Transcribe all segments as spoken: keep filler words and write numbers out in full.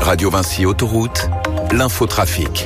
Radio Vinci Autoroute, l'infotrafic.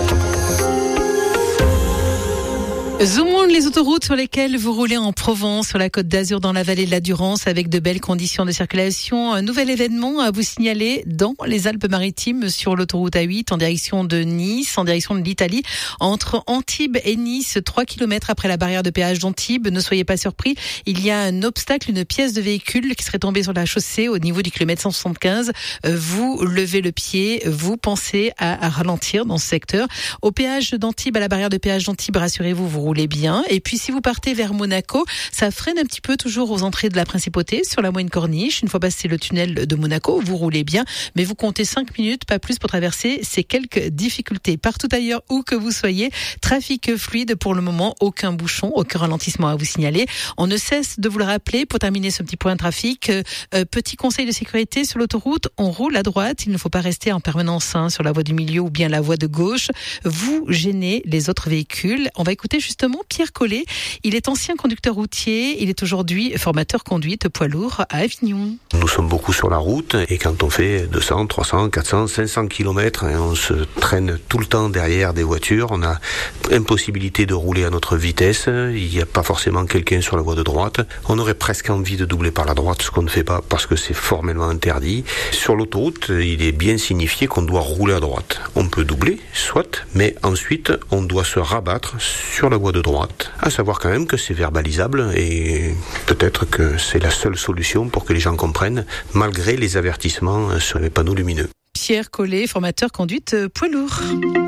Zoomons les autoroutes sur lesquelles vous roulez en Provence, sur la Côte d'Azur, dans la vallée de la Durance, avec de belles conditions de circulation. Un nouvel événement à vous signaler dans les Alpes-Maritimes, sur l'autoroute A huit, en direction de Nice, en direction de l'Italie, entre Antibes et Nice, trois kilomètres après la barrière de péage d'Antibes. Ne soyez pas surpris, il y a un obstacle, une pièce de véhicule qui serait tombée sur la chaussée au niveau du kilomètre cent soixante-quinze. Vous levez le pied, vous pensez à, à ralentir dans ce secteur. Au péage d'Antibes, à la barrière de péage d'Antibes, rassurez-vous, vous roulez bien. Et puis si vous partez vers Monaco, ça freine un petit peu toujours aux entrées de la Principauté sur la moyenne corniche. Une fois passé le tunnel de Monaco, vous roulez bien, mais vous comptez cinq minutes, pas plus, pour traverser ces quelques difficultés. Partout ailleurs où que vous soyez, trafic fluide pour le moment, aucun bouchon, aucun ralentissement à vous signaler. On ne cesse de vous le rappeler pour terminer ce petit point de trafic. Euh, petit conseil de sécurité sur l'autoroute, on roule à droite, il ne faut pas rester en permanence hein, sur la voie du milieu ou bien la voie de gauche. Vous gênez les autres véhicules. On va écouter justement Pierre Collet. Il est ancien conducteur routier. Il est aujourd'hui formateur conduite poids lourd à Avignon. Nous sommes beaucoup sur la route et quand on fait deux cents, trois cents, quatre cents, cinq cents kilomètres et on se traîne tout le temps derrière des voitures, on a impossibilité de rouler à notre vitesse. Il n'y a pas forcément quelqu'un sur la voie de droite. On aurait presque envie de doubler par la droite, ce qu'on ne fait pas parce que c'est formellement interdit. Sur l'autoroute, il est bien signifié qu'on doit rouler à droite. On peut doubler, soit, mais ensuite on doit se rabattre sur la voie de droite, à savoir quand même que c'est verbalisable et peut-être que c'est la seule solution pour que les gens comprennent, malgré les avertissements sur les panneaux lumineux. Pierre Collet, formateur conduite poids lourd.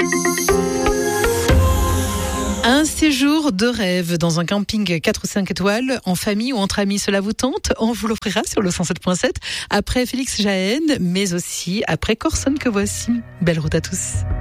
Un séjour de rêve dans un camping quatre ou cinq étoiles, en famille ou entre amis, cela vous tente? On vous l'offrira sur le cent sept point sept, après Félix Jahen, mais aussi après Corson que voici. Belle route à tous.